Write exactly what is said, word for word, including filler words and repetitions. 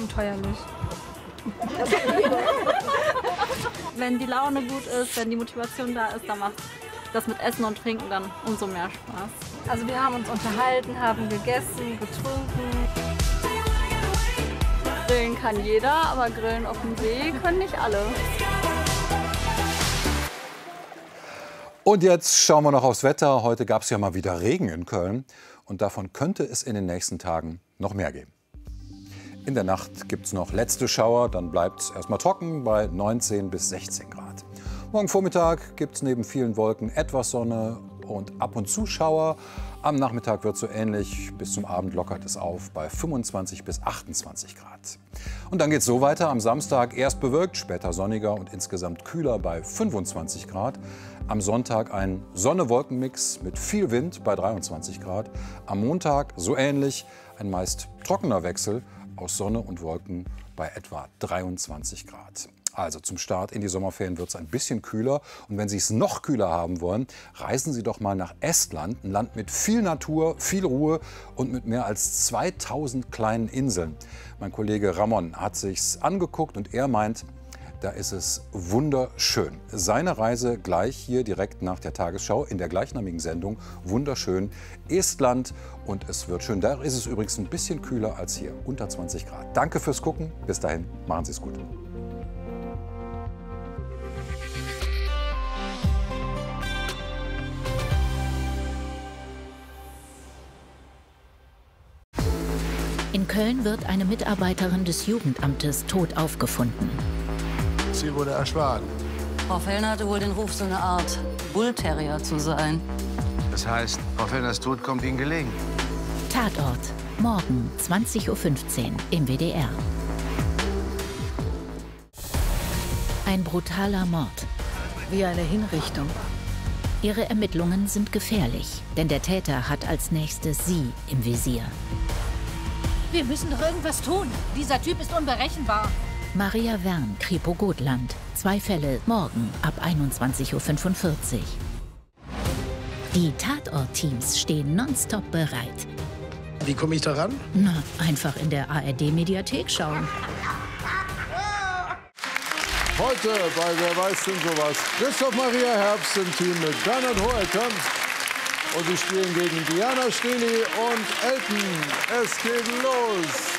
abenteuerlich. Wenn die Laune gut ist, wenn die Motivation da ist, dann macht das mit Essen und Trinken dann umso mehr Spaß. Also wir haben uns unterhalten, haben gegessen, getrunken. Grillen kann jeder, aber Grillen auf dem See können nicht alle. Und jetzt schauen wir noch aufs Wetter. Heute gab es ja mal wieder Regen in Köln. Und davon könnte es in den nächsten Tagen noch mehr geben. In der Nacht gibt es noch letzte Schauer, dann bleibt es erstmal trocken bei neunzehn bis sechzehn Grad. Morgen Vormittag gibt es neben vielen Wolken etwas Sonne und ab und zu Schauer. Am Nachmittag wird es so ähnlich, bis zum Abend lockert es auf bei fünfundzwanzig bis achtundzwanzig Grad. Und dann geht es so weiter, am Samstag erst bewölkt, später sonniger und insgesamt kühler bei fünfundzwanzig Grad. Am Sonntag ein Sonne-Wolken-Mix mit viel Wind bei dreiundzwanzig Grad. Am Montag so ähnlich, ein meist trockener Wechsel aus Sonne und Wolken bei etwa dreiundzwanzig Grad. Also zum Start in die Sommerferien wird es ein bisschen kühler. Und wenn Sie es noch kühler haben wollen, reisen Sie doch mal nach Estland. Ein Land mit viel Natur, viel Ruhe und mit mehr als zweitausend kleinen Inseln. Mein Kollege Ramon hat sich's angeguckt und er meint, da ist es wunderschön. Seine Reise gleich hier direkt nach der Tagesschau in der gleichnamigen Sendung. Wunderschön Estland und es wird schön. Da ist es übrigens ein bisschen kühler als hier, unter zwanzig Grad. Danke fürs Gucken. Bis dahin, machen Sie es gut. In Köln wird eine Mitarbeiterin des Jugendamtes tot aufgefunden. Sie wurde erschlagen. Frau Fellner hatte wohl den Ruf, so eine Art Bullterrier zu sein. Das heißt, Frau Fellners Tod kommt Ihnen gelegen. Tatort. Morgen zwanzig Uhr fünfzehn im W D R. Ein brutaler Mord. Wie eine Hinrichtung. Ihre Ermittlungen sind gefährlich, denn der Täter hat als nächstes sie im Visier. Wir müssen doch irgendwas tun. Dieser Typ ist unberechenbar. Maria Wern, Kripo Gotland. Zwei Fälle morgen ab einundzwanzig Uhr fünfundvierzig. Die Tatort-Teams stehen nonstop bereit. Wie komme ich da ran? Na, einfach in der A R D-Mediathek schauen. Heute bei Wer weiß denn sowas? Christoph Maria Herbst im Team mit Bernhard Hohekamp. Und sie spielen gegen Diana Stehli und Elton. Es geht los.